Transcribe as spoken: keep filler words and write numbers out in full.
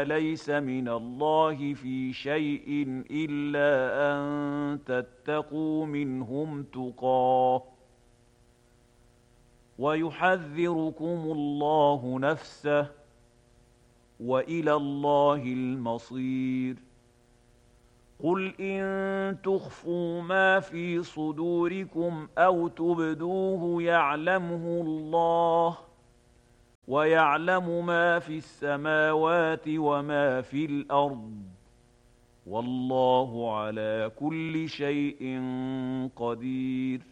ليس من الله في شيء إلا أن تتقوا منهم تقاه ويحذركم الله نفسه وإلى الله المصير. قل إن تخفوا ما في صدوركم أو تبدوه يعلمه الله ويعلم ما في السماوات وما في الأرض والله على كل شيء قدير.